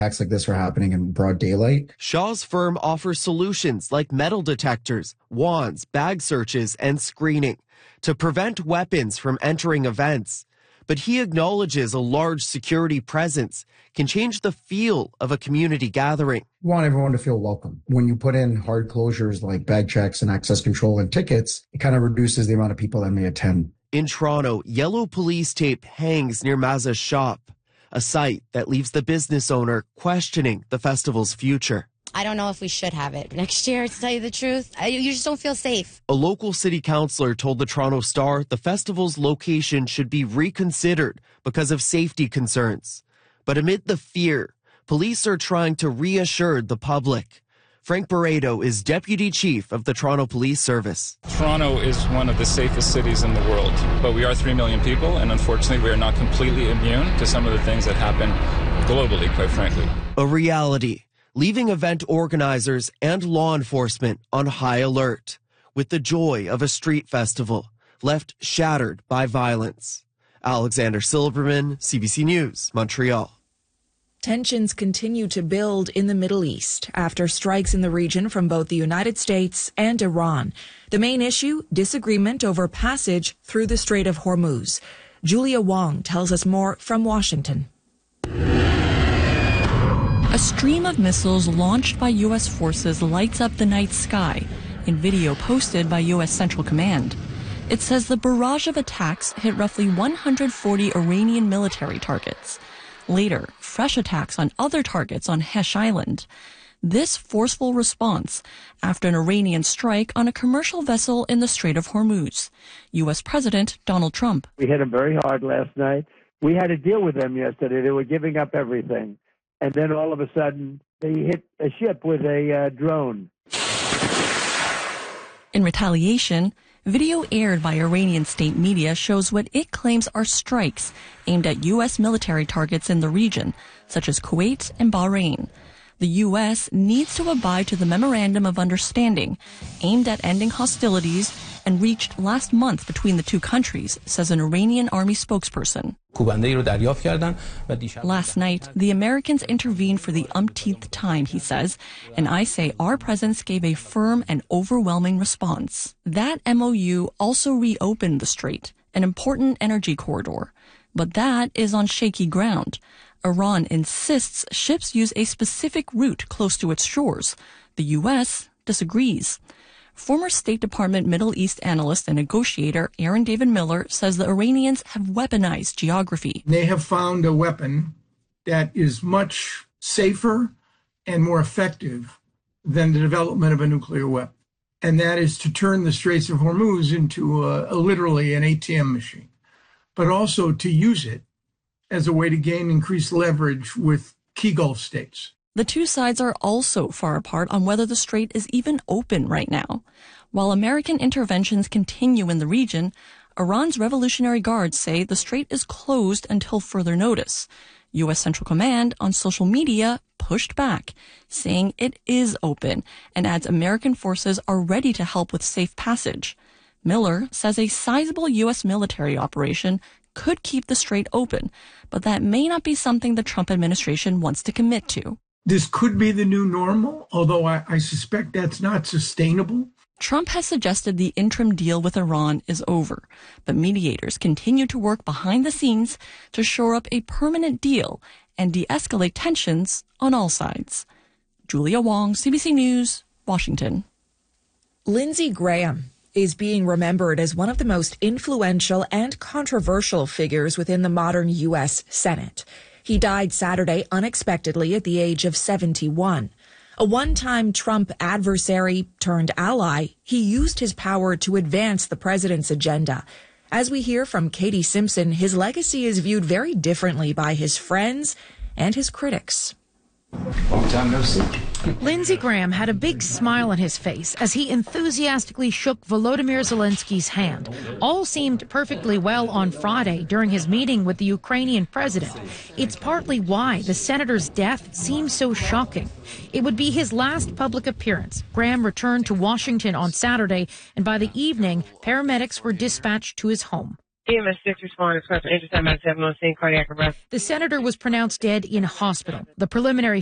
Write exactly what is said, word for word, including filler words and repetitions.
Acts like this are happening in broad daylight. Shaw's firm offers solutions like metal detectors, wands, bag searches, and screening to prevent weapons from entering events. But he acknowledges a large security presence can change the feel of a community gathering. You want everyone to feel welcome. When you put in hard closures like bag checks and access control and tickets, it kind of reduces the amount of people that may attend. In Toronto, yellow police tape hangs near Mazza's shop, a sight that leaves the business owner questioning the festival's future. I don't know if we should have it next year, to tell you the truth. I, you just don't feel safe. A local city councillor told the Toronto Star the festival's location should be reconsidered because of safety concerns. But amid the fear, police are trying to reassure the public. Frank Barreto is deputy chief of the Toronto Police Service. Toronto is one of the safest cities in the world, but we are three million people, and unfortunately we are not completely immune to some of the things that happen globally, quite frankly. A reality, leaving event organizers and law enforcement on high alert, with the joy of a street festival left shattered by violence. Alexander Silverman, C B C News, Montreal. Tensions continue to build in the Middle East after strikes in the region from both the United States and Iran. The main issue, disagreement over passage through the Strait of Hormuz. Julia Wong tells us more from Washington. A stream of missiles launched by U S forces lights up the night sky in video posted by U S Central Command. It says the barrage of attacks hit roughly one hundred forty Iranian military targets. Later, fresh attacks on other targets on Hesh Island. This forceful response after an Iranian strike on a commercial vessel in the Strait of Hormuz. U S President Donald Trump. We hit them very hard last night. We had to deal with them yesterday. They were giving up everything. And then all of a sudden, they hit a ship with a uh, drone. In retaliation, video aired by Iranian state media shows what it claims are strikes aimed at U S military targets in the region, such as Kuwait and Bahrain. The U S needs to abide to the Memorandum of Understanding aimed at ending hostilities and reached last month between the two countries, says an Iranian army spokesperson. Last night, the Americans intervened for the umpteenth time, he says, and I say our presence gave a firm and overwhelming response. That M O U also reopened the strait, an important energy corridor, but that is on shaky ground. Iran insists ships use a specific route close to its shores. The U S disagrees. Former State Department Middle East analyst and negotiator Aaron David Miller says the Iranians have weaponized geography. They have found a weapon that is much safer and more effective than the development of a nuclear weapon. And that is to turn the Straits of Hormuz into a, a, literally an A T M machine, but also to use it as a way to gain increased leverage with key Gulf states. The two sides are also far apart on whether the strait is even open right now. While American interventions continue in the region, Iran's Revolutionary Guards say the strait is closed until further notice. U S Central Command on social media pushed back, saying it is open and adds American forces are ready to help with safe passage. Miller says a sizable U S military operation could keep the strait open, but that may not be something the Trump administration wants to commit to. This could be the new normal, although I, I suspect that's not sustainable. Trump has suggested the interim deal with Iran is over, but mediators continue to work behind the scenes to shore up a permanent deal and de-escalate tensions on all sides. Julia Wong, C B C News, Washington. Lindsey Graham is being remembered as one of the most influential and controversial figures within the modern U S Senate. He died Saturday unexpectedly at the age of seventy-one. A one-time Trump adversary turned ally, he used his power to advance the president's agenda. As we hear from Katie Simpson, his legacy is viewed very differently by his friends and his critics. Long time no see. Lindsey Graham had a big smile on his face as he enthusiastically shook Volodymyr Zelensky's hand. All seemed perfectly well on Friday during his meeting with the Ukrainian president. It's partly why the senator's death seems so shocking. It would be his last public appearance. Graham returned to Washington on Saturday, and by the evening, paramedics were dispatched to his home. E M S six responded, intercept by seven on scene, cardiac arrest. The senator was pronounced dead in hospital. The preliminary